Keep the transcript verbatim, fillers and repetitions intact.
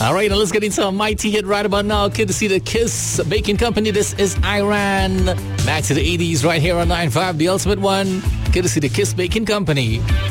All right, now let's get into a mighty hit right about now. Good to see the Kiss Baking Company. This is Iran. Back to the eighties right here on nine five, the ultimate one. Good to see the Kiss Baking Company.